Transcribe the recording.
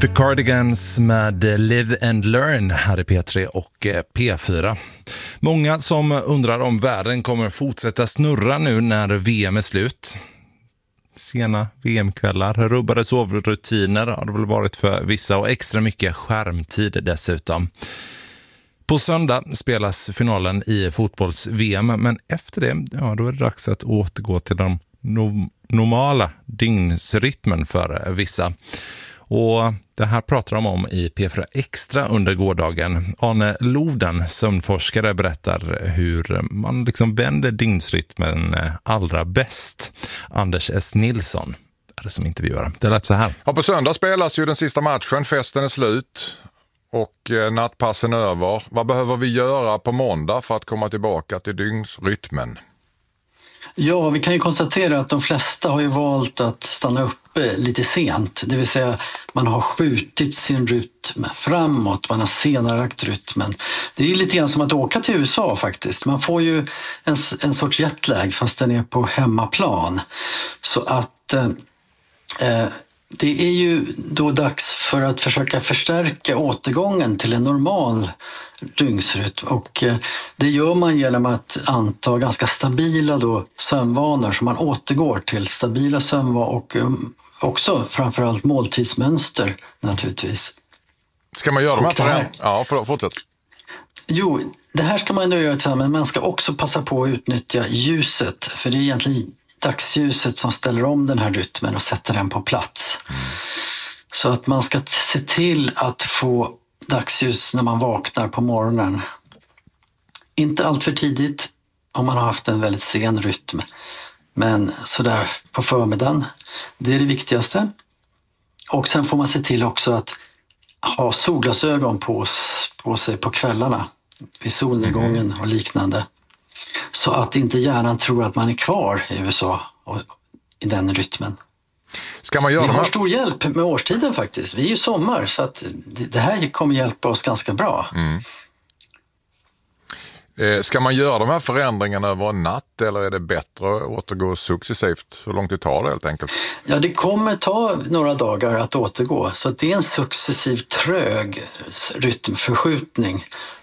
The Cardigans med Live and Learn här i P3 och P4. Många som undrar om världen kommer fortsätta snurra nu när VM är slut. Sena VM-kvällar, rubbade sovrutiner har det väl varit för vissa och extra mycket skärmtid dessutom. På söndag spelas finalen i fotbolls-VM, men efter det, då är det dags att återgå till de normala dygnsrytmen för vissa. Och det här pratar de om i P4 Extra under gårdagen. Arne Loden, sömnforskare, berättar hur man liksom vänder dygnsrytmen allra bäst. Anders S. Nilsson är det som intervjuar. Det lät så här. Ja, på söndag spelas ju den sista matchen, festen är slut och nattpassen över. Vad behöver vi göra på måndag för att komma tillbaka till dygnsrytmen? Ja, vi kan ju konstatera att de flesta har ju valt att stanna uppe lite sent. Det vill säga man har skjutit sin rytm framåt, man har senarelagt rytmen. Det är lite grann som att åka till USA faktiskt. Man får ju en sorts jetlag fast den är på hemmaplan. Så att det är ju då dags för att försöka förstärka återgången till en normal dygnsrytm, och det gör man genom att anta ganska stabila då sömnvanor, så man återgår till stabila sömnvanor och också framförallt måltidsmönster naturligtvis. Ska man göra de här? Ja, fortsätt. Jo, det här ska man ändå göra tillsammans, men man ska också passa på att utnyttja ljuset, för det är egentligen dagsljuset som ställer om den här rytmen och sätter den på plats. Så att man ska se till att få dagsljus när man vaknar på morgonen. Inte allt för tidigt om man har haft en väldigt sen rytm, men sådär på förmiddagen. Det är det viktigaste. Och sen får man se till också att ha solglasögon på sig på kvällarna vid solnedgången och liknande. Så att inte hjärnan tror att man är kvar i USA och i den rytmen. Ska man göra vi har stor hjälp med årstiden faktiskt. Vi är ju sommar, så att det här kommer hjälpa oss ganska bra. Ska man göra de här förändringarna över en natt, eller är det bättre att återgå successivt? Hur långt det tar det helt enkelt? Ja, det kommer ta några dagar att återgå. Så att det är en successiv trög rytmförskjutning.